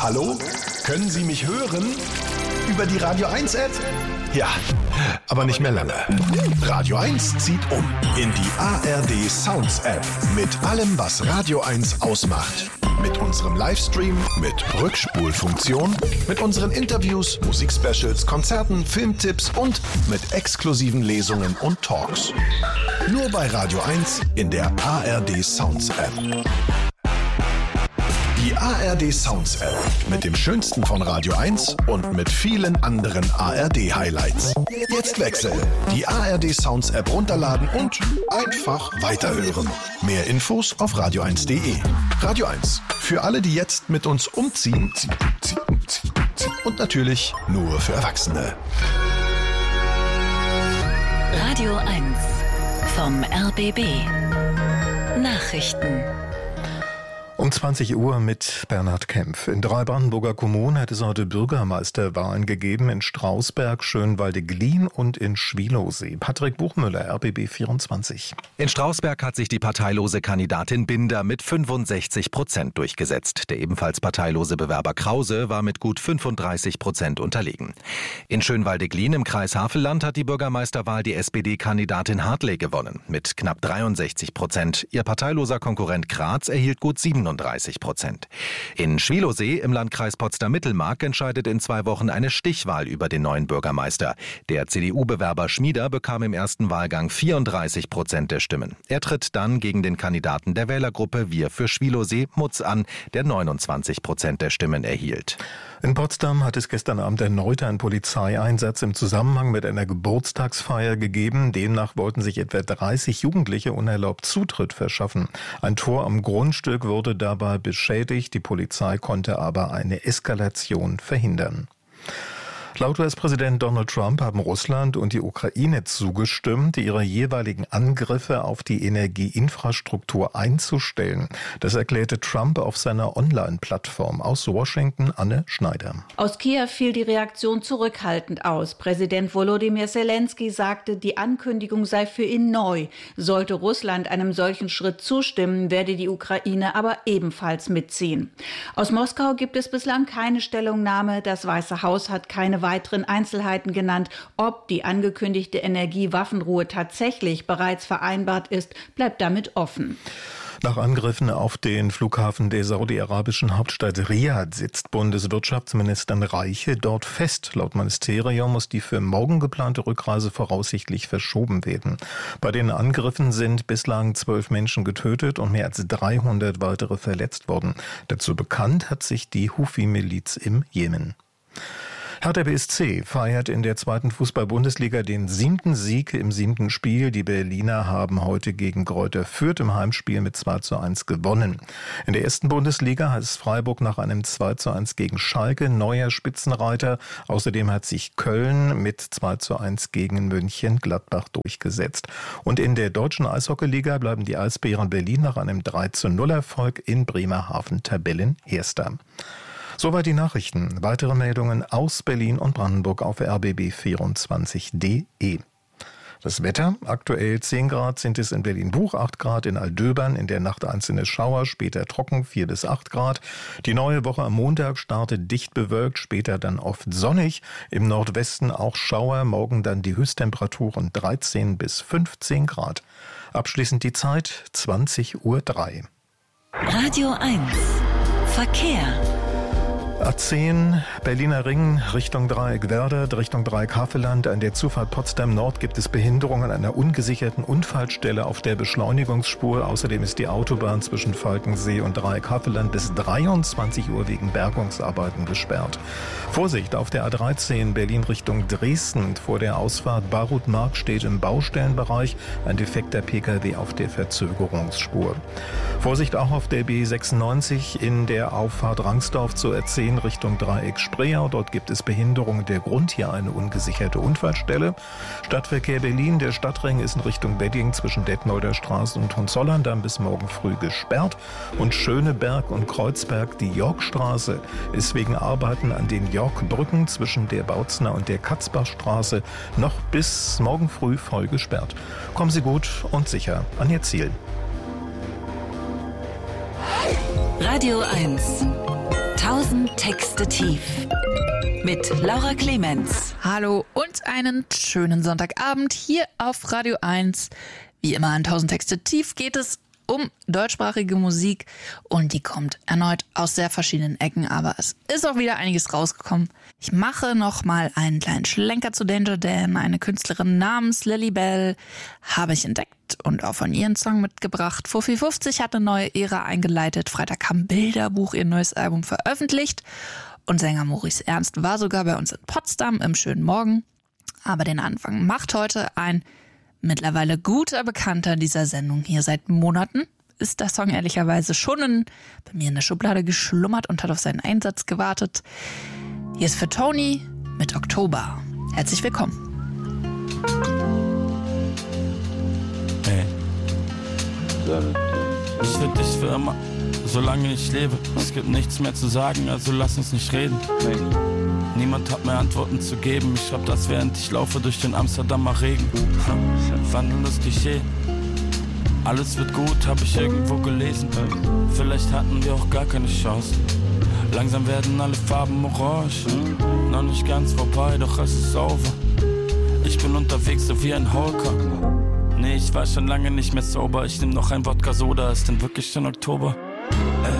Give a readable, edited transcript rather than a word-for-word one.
Hallo? Können Sie mich hören? Über die Radio 1 App? Ja, aber nicht mehr lange. Radio 1 zieht um in die ARD Sounds App mit allem, was Radio 1 ausmacht. Mit unserem Livestream, mit Rückspulfunktion, mit unseren Interviews, Musikspecials, Konzerten, Filmtipps und mit exklusiven Lesungen und Talks. Nur bei Radio 1 in der ARD Sounds App. Die ARD Sounds App mit dem Schönsten von Radio 1 und mit vielen anderen ARD-Highlights. Jetzt wechseln. Die ARD Sounds App runterladen und einfach weiterhören. Mehr Infos auf radio1.de. Radio 1. Für alle, die jetzt mit uns umziehen. Und natürlich nur für Erwachsene. Radio 1 vom RBB. Nachrichten. Um 20 Uhr mit Bernhard Kempf. In 3 Brandenburger Kommunen hat es heute Bürgermeisterwahlen gegeben. In Strausberg, Schönwalde-Glien und in Schwielowsee. Patrick Buchmüller, RBB 24. In Strausberg hat sich die parteilose Kandidatin Binder mit 65% durchgesetzt. Der ebenfalls parteilose Bewerber Krause war mit gut 35% unterlegen. In Schönwalde-Glien im Kreis Havelland hat die Bürgermeisterwahl die SPD-Kandidatin Hartley gewonnen. Mit knapp 63%. Ihr parteiloser Konkurrent Graz erhielt gut 37%. In Schwielowsee im Landkreis Potsdam-Mittelmark entscheidet in 2 Wochen eine Stichwahl über den neuen Bürgermeister. Der CDU-Bewerber Schmieder bekam im ersten Wahlgang 34% der Stimmen. Er tritt dann gegen den Kandidaten der Wählergruppe Wir für Schwielowsee Mutz an, der 29% der Stimmen erhielt. In Potsdam hat es gestern Abend erneut einen Polizeieinsatz im Zusammenhang mit einer Geburtstagsfeier gegeben. Demnach wollten sich etwa 30 Jugendliche unerlaubt Zutritt verschaffen. Ein Tor am Grundstück wurde dabei beschädigt. Die Polizei konnte aber eine Eskalation verhindern. Laut US-Präsident Donald Trump haben Russland und die Ukraine zugestimmt, ihre jeweiligen Angriffe auf die Energieinfrastruktur einzustellen. Das erklärte Trump auf seiner Online-Plattform. Aus Washington, Anne Schneider. Aus Kiew fiel die Reaktion zurückhaltend aus. Präsident Volodymyr Zelensky sagte, die Ankündigung sei für ihn neu. Sollte Russland einem solchen Schritt zustimmen, werde die Ukraine aber ebenfalls mitziehen. Aus Moskau gibt es bislang keine Stellungnahme. Das Weiße Haus hat keine weiteren Einzelheiten genannt. Ob die angekündigte Energiewaffenruhe tatsächlich bereits vereinbart ist, bleibt damit offen. Nach Angriffen auf den Flughafen der saudi-arabischen Hauptstadt Riad sitzt Bundeswirtschaftsministerin Reiche dort fest. Laut Ministerium muss die für morgen geplante Rückreise voraussichtlich verschoben werden. Bei den Angriffen sind bislang 12 Menschen getötet und mehr als 300 weitere verletzt worden. Dazu bekannt hat sich die Huthi-Miliz im Jemen. Hertha BSC feiert in der 2. Fußball-Bundesliga den 7. Sieg im 7. Spiel. Die Berliner haben heute gegen Greuther Fürth im Heimspiel mit 2:1 gewonnen. In der 1. Bundesliga hat es Freiburg nach einem 2:1 gegen Schalke neuer Spitzenreiter. Außerdem hat sich Köln mit 2:1 gegen Mönchengladbach durchgesetzt. Und in der deutschen Eishockeyliga bleiben die Eisbären Berlin nach einem 3:0-Erfolg in Bremerhaven Tabellenerster. Soweit die Nachrichten. Weitere Meldungen aus Berlin und Brandenburg auf rbb24.de. Das Wetter, aktuell 10 Grad sind es in Berlin-Buch, 8 Grad in Aldöbern, in der Nacht einzelne Schauer, später trocken, 4 bis 8 Grad. Die neue Woche am Montag startet dicht bewölkt, später dann oft sonnig. Im Nordwesten auch Schauer, morgen dann die Höchsttemperaturen 13 bis 15 Grad. Abschließend die Zeit, 20:03 Uhr. Radio 1, Verkehr. A10 Berliner Ring Richtung Dreieck-Werder, Richtung Dreieck-Havelland. An der Zufahrt Potsdam Nord gibt es Behinderungen an einer ungesicherten Unfallstelle auf der Beschleunigungsspur. Außerdem ist die Autobahn zwischen Falkensee und Dreieck-Havelland bis 23 Uhr wegen Bergungsarbeiten gesperrt. Vorsicht auf der A13 Berlin Richtung Dresden. Vor der Ausfahrt Barutmark steht im Baustellenbereich ein defekter Pkw auf der Verzögerungsspur. Vorsicht auch auf der B96 in der Auffahrt Rangsdorf zur R10 Richtung Dreieck Spreeau. Dort gibt es Behinderungen der Grund, hier eine ungesicherte Unfallstelle. Stadtverkehr Berlin, der Stadtring ist in Richtung Wedding zwischen Detmolder Straße und Hohenzollern bis morgen früh gesperrt. Und Schöneberg und Kreuzberg, die Yorkstraße, ist wegen Arbeiten an den Yorkbrücken zwischen der Bautzner und der Katzbachstraße noch bis morgen früh voll gesperrt. Kommen Sie gut und sicher an Ihr Ziel. Radio 1. 1000 Texte tief. Mit Laura Clemens. Hallo und einen schönen Sonntagabend hier auf Radio 1. Wie immer an 1000 Texte tief geht es um deutschsprachige Musik und die kommt erneut aus sehr verschiedenen Ecken, aber es ist auch wieder einiges rausgekommen. Ich mache noch mal einen kleinen Schlenker zu Danger Dan. Eine Künstlerin namens Lily Bell habe ich entdeckt und auch von ihren Song mitgebracht. Fuffi 50 hat eine neue Ära eingeleitet. Freitag haben Bilderbuch ihr neues Album veröffentlicht und Sänger Maurice Ernst war sogar bei uns in Potsdam im schönen Morgen. Aber den Anfang macht heute ein mittlerweile guter Bekannter dieser Sendung hier seit Monaten. Ist der Song ehrlicherweise schon bei mir in der Schublade geschlummert und hat auf seinen Einsatz gewartet. Hier ist für Tony mit Oktober. Herzlich willkommen. Hey. Ich will dich für immer, solange ich lebe. Es gibt nichts mehr zu sagen, also lass uns nicht reden. Niemand hat mir Antworten zu geben. Ich schreib das, während ich laufe durch den Amsterdamer Regen. Wandelndes Klischee. Alles wird gut, hab ich irgendwo gelesen. Vielleicht hatten wir auch gar keine Chance. Langsam werden alle Farben orange. Noch nicht ganz vorbei, doch es ist over. Ich bin unterwegs so wie ein Holker. Nee, ich war schon lange nicht mehr sober. Ich nehm noch ein Wodka Soda, ist denn wirklich schon Oktober?